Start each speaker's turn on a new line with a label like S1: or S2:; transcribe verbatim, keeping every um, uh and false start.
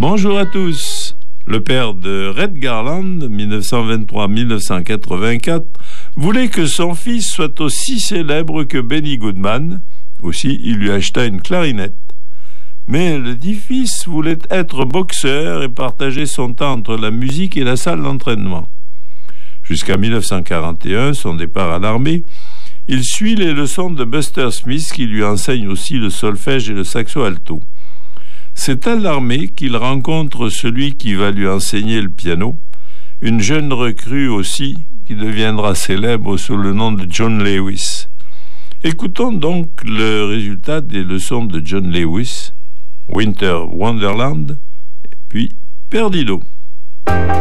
S1: Bonjour à tous. Le père de Red Garland, dix-neuf cent vingt-trois à dix-neuf cent quatre-vingt-quatre, voulait que son fils soit aussi célèbre que Benny Goodman. Aussi, il lui acheta une clarinette. Mais le dit fils voulait être boxeur et partager son temps entre la musique et la salle d'entraînement. Jusqu'à dix-neuf cent quarante et un, son départ à l'armée, il suit les leçons de Buster Smith qui lui enseigne aussi le solfège et le saxo alto. C'est à l'armée qu'il rencontre celui qui va lui enseigner le piano, une jeune recrue aussi qui deviendra célèbre sous le nom de John Lewis. Écoutons donc le résultat des leçons de John Lewis, Winter Wonderland, puis Perdido.